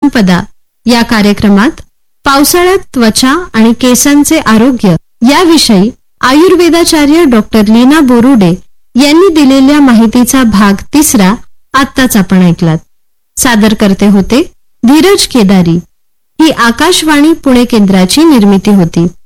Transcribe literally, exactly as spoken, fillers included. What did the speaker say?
संपदा या कार्यक्रमात पावसाळ्यात त्वचा आणि केसांचे आरोग्य याविषयी आयुर्वेदाचार्य डॉक्टर लीना बोरुडे यांनी दिलेल्या माहितीचा भाग तिसरा आत्ताच आपण ऐकलात. सादर करते होते धीरज केदारी. ही आकाशवाणी पुणे केंद्राची निर्मिती होती.